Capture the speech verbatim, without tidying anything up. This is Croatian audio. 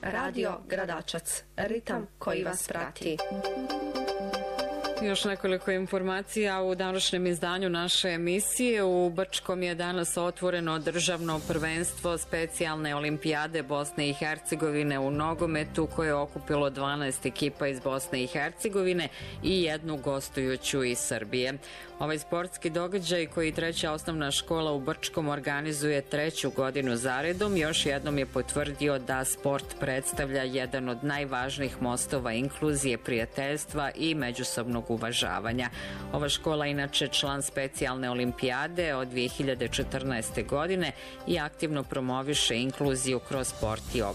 Radio Gradačac, ritam koji vas prati. Još nekoliko informacija u današnjem izdanju naše emisije. U Brčkom je danas otvoreno državno prvenstvo specijalne olimpijade Bosne i Hercegovine u nogometu koje je okupilo dvanaest ekipa iz Bosne i Hercegovine i jednu gostujuću iz Srbije. Ovaj sportski događaj koji treća osnovna škola u Brčkom organizuje treću godinu zaredom još jednom je potvrdio da sport predstavlja jedan od najvažnijih mostova inkluzije, prijateljstva i međusobnog uvažavanja. Ova škola inače član specijalne olimpijade od dvije hiljade četrnaeste. godine i aktivno promoviše inkluziju kroz sport i